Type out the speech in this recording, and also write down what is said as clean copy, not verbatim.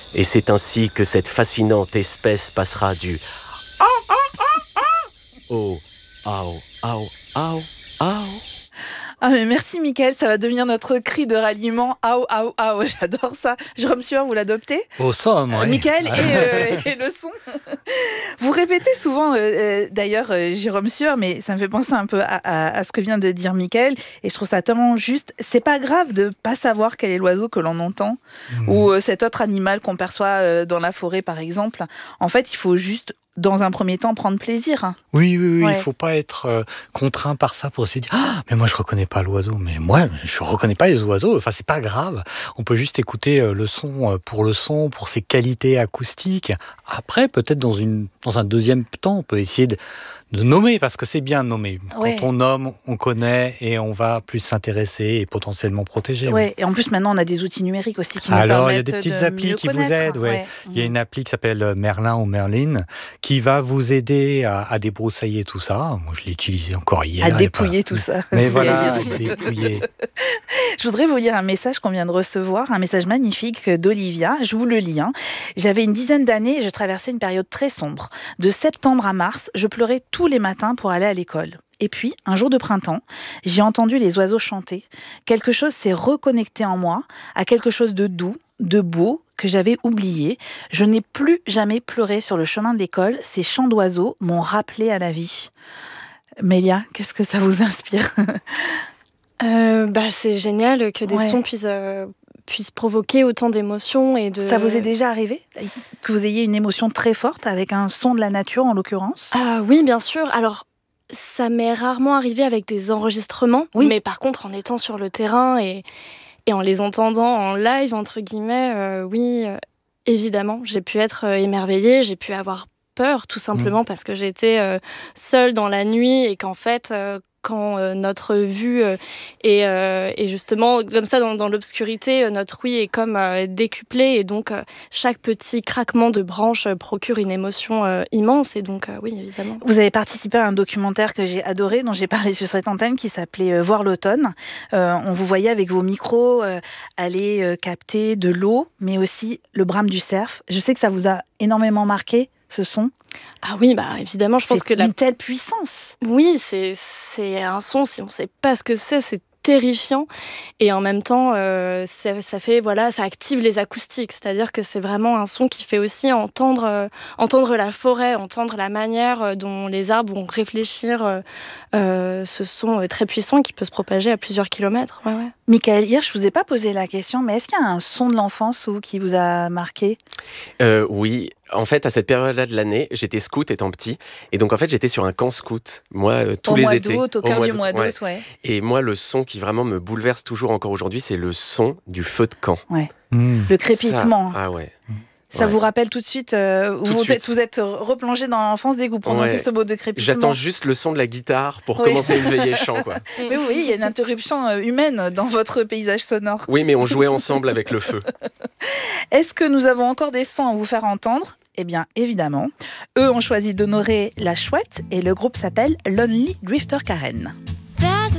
Et c'est ainsi que cette fascinante espèce passera du au ao ao ao ao. Ah mais merci Mickaël, ça va devenir notre cri de ralliement. Ao, ao, ao, j'adore ça. Jérôme Sueur, vous l'adoptez ? Au somme, oui. Mickaël et le son. Vous répétez souvent, d'ailleurs, Jérôme Sueur, mais ça me fait penser un peu à ce que vient de dire Mickaël, et je trouve ça tellement juste. C'est pas grave de pas savoir quel est l'oiseau que l'on entend, ou cet autre animal qu'on perçoit dans la forêt, par exemple. En fait, il faut juste, dans un premier temps, prendre plaisir. Oui, Ouais. il faut pas être contraint par ça pour se dire « Ah, mais moi je reconnais pas l'oiseau, mais moi je reconnais pas les oiseaux, enfin c'est pas grave. » On peut juste écouter le son, pour ses qualités acoustiques. Après, peut-être dans un deuxième temps, on peut essayer de nommer, parce que c'est bien de nommer. Ouais. Quand on nomme, on connaît et on va plus s'intéresser et potentiellement protéger. Ouais. Et en plus, maintenant, on a des outils numériques aussi qui nous Alors, il y permettent a des petites de applis mieux qui vous connaître. aident. Ouais. Il y a une appli qui s'appelle Merlin ou Merlin qui va vous aider à débroussailler tout ça. Moi, je l'ai utilisé encore hier. À dépouiller tout ça. Mais voilà, dépouiller. Je voudrais vous lire un message qu'on vient de recevoir, un message magnifique d'Olivia. Je vous le lis. J'avais une dizaine d'années et je traversais une période très sombre. De septembre à mars, je pleurais tous les matins pour aller à l'école. Et puis, un jour de printemps, j'ai entendu les oiseaux chanter. Quelque chose s'est reconnecté en moi à quelque chose de doux, de beau, que j'avais oublié. Je n'ai plus jamais pleuré sur le chemin de l'école. Ces chants d'oiseaux m'ont rappelé à la vie. Mélia, qu'est-ce que ça vous inspire ? C'est génial que des sons puissent provoquer autant d'émotions et de... Ça vous est déjà arrivé que vous ayez une émotion très forte avec un son de la nature en l'occurrence ? Ah oui, bien sûr. Alors, ça m'est rarement arrivé avec des enregistrements, mais par contre, en étant sur le terrain et en les entendant en live, entre guillemets, évidemment, j'ai pu être émerveillée, j'ai pu avoir peur, tout simplement parce que j'étais seule dans la nuit et qu'en fait... quand notre vue est justement comme ça dans l'obscurité, notre ouïe est comme décuplée et donc chaque petit craquement de branche procure une émotion immense et donc oui, évidemment. Vous avez participé à un documentaire que j'ai adoré, dont j'ai parlé sur cette antenne, qui s'appelait Voir l'automne. On vous voyait avec vos micros aller capter de l'eau, mais aussi le brame du cerf. Je sais que ça vous a énormément marqué, ce son. Ah oui, évidemment, je pense que une telle puissance. Oui, c'est un son, si on ne sait pas ce que c'est terrifiant. Et en même temps, ça fait, ça active les acoustiques. C'est-à-dire que c'est vraiment un son qui fait aussi entendre la forêt, entendre la manière dont les arbres vont réfléchir ce son très puissant qui peut se propager à plusieurs kilomètres. Ouais. Mickaël, hier, je ne vous ai pas posé la question, mais est-ce qu'il y a un son de l'enfance qui vous a marqué ? Oui, en fait, à cette période-là de l'année, j'étais scout étant petit. Et donc, en fait, j'étais sur un camp scout, moi, tous les étés. Au cœur du mois d'août, ouais. Et moi, le son qui vraiment me bouleverse toujours encore aujourd'hui, c'est le son du feu de camp. Ouais. Le crépitement. Ça, ah ouais. Ça vous rappelle tout de suite, vous êtes replongé dans l'enfance dès que vous prononcez ce mot de crépitement. J'attends juste le son de la guitare pour commencer une veillée chant, quoi. Mais oui, il y a une interruption humaine dans votre paysage sonore. Oui, mais on jouait ensemble avec le feu. Est-ce que nous avons encore des sons à vous faire entendre ? Eh bien, évidemment. Eux ont choisi d'honorer la chouette et le groupe s'appelle Lonely Drifter Karen.